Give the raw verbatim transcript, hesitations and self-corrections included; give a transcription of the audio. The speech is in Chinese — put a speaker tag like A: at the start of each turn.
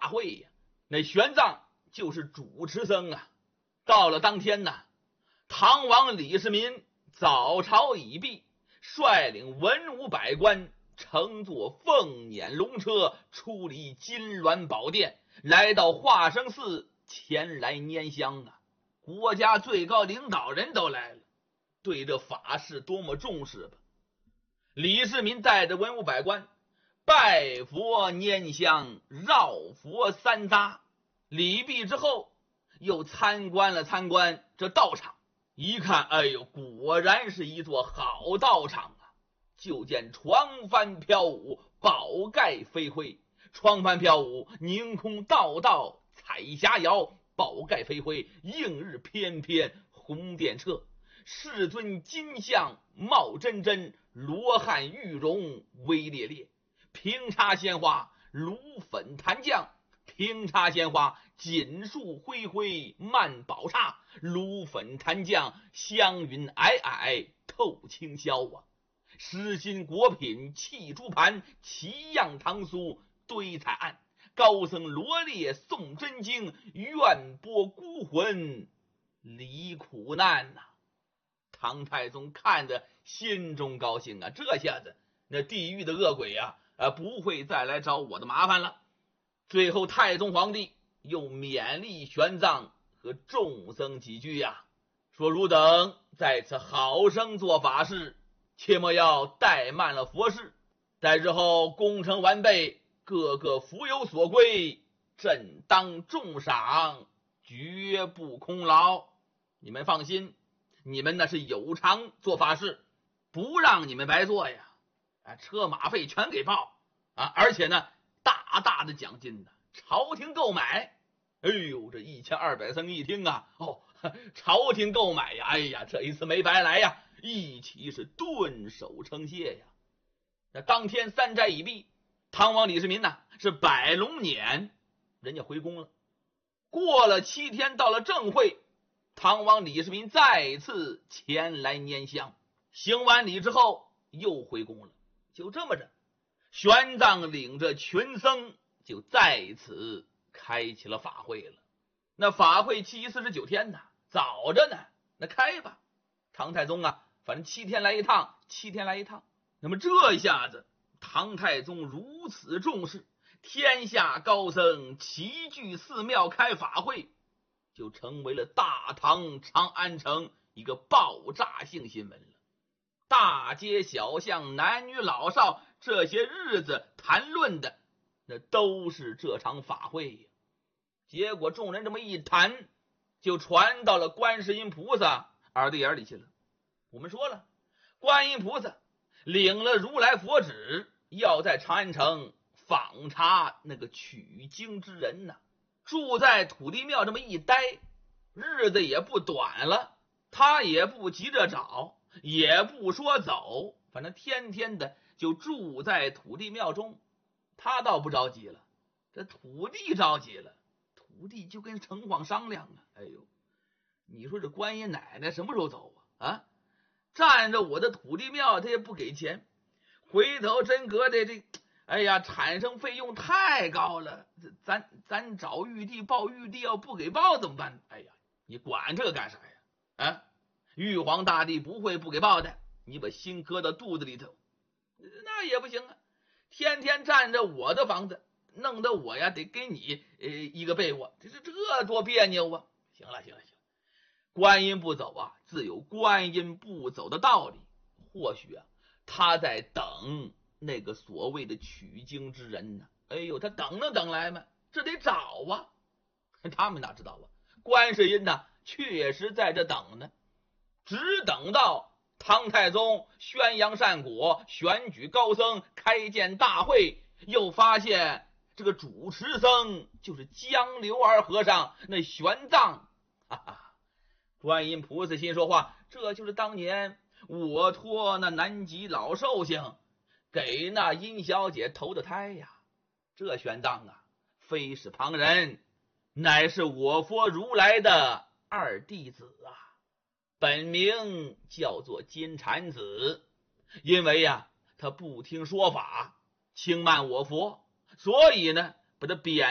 A: 法会呀。那玄奘就是主持僧啊。到了当天呢，唐王李世民早朝已毕，率领文武百官乘坐凤辇龙车出离金銮宝殿，来到华生寺前来拈香啊。国家最高领导人都来了，对这法事多么重视吧。李世民带着文武百官拜佛拈香，绕佛三匝，礼毕之后又参观了参观这道场。一看，哎呦，果然是一座好道场啊！就见床幡飘舞，宝盖飞挥，床幡飘舞，凌空道道，彩霞摇，宝盖飞挥，映日翩翩，红电掣。世尊金像貌真真，罗汉玉容威烈烈。平插鲜花，炉粉弹酱，平插鲜花，锦树恢恢，慢宝刹，炉粉弹酱，香云霭霭，透清霄啊。诗心果品砌珠盘，奇样唐苏堆彩案，高僧罗列诵真经，愿拨孤魂离苦难呐、啊。唐太宗看着心中高兴啊，这下子那地狱的恶鬼啊，啊不会再来找我的麻烦了。最后太宗皇帝又勉励玄奘和众僧几句呀、啊，说汝等在此好生做法事，切莫要怠慢了佛事。待日后工程完备，各个福有所归，朕当重赏，绝不空劳。你们放心，你们那是有偿做法事，不让你们白做呀！啊，车马费全给报啊！而且呢，大大的奖金呢，朝廷购买。哎呦，这一千二百僧一听啊，哦，朝廷购买呀！哎呀，这一次没白来呀！一起是顿首称谢呀。那当天三斋已毕，唐王李世民呢是摆龙辇，人家回宫了。过了七天，到了正会，唐王李世民再次前来拈香，行完礼之后又回宫了。就这么着，玄奘领着群僧就在此开启了法会了。那法会期四十九天呢，早着呢，那开吧。唐太宗啊，反正七天来一趟，七天来一趟。那么这下子，唐太宗如此重视，天下高僧齐聚寺庙开法会，就成为了大唐长安城一个爆炸性新闻了。大街小巷，男女老少，这些日子谈论的那都是这场法会呀。结果众人这么一谈，就传到了观世音菩萨耳朵眼里去了。我们说了，观音菩萨领了如来佛旨，要在长安城访查那个取经之人呢、啊。住在土地庙这么一待，日子也不短了，他也不急着找，也不说走，反正天天的就住在土地庙中。他倒不着急了，这土地着急了，土地就跟城隍商量啊，哎呦，你说这观音奶奶什么时候走啊？啊，占着我的土地庙，他也不给钱，回头真隔的这，哎呀，产生费用太高了，咱咱找玉帝报玉帝，要不给报怎么办？哎呀，你管这个干啥呀？啊，玉皇大帝不会不给报的，你把心搁到肚子里头，那也不行啊！天天占着我的房子，弄得我呀得给你呃一个被窝，这是这多别扭啊！行了行了行了，观音不走啊，自有观音不走的道理。或许啊，他在等那个所谓的取经之人呢。哎呦，他等能等来吗？这得找啊！他们哪知道啊？观世音呢，确实在这等呢，只等到唐太宗宣扬善果，选举高僧，开建大会，又发现这个主持僧就是江流儿和尚，那玄奘。哈哈，观音菩萨心说话，这就是当年我托那南极老寿星给那殷小姐投的胎呀。这玄奘啊，非是旁人，乃是我佛如来的二弟子啊，本名叫做金蝉子。因为呀、啊，他不听说法，轻慢我佛，所以呢，把他贬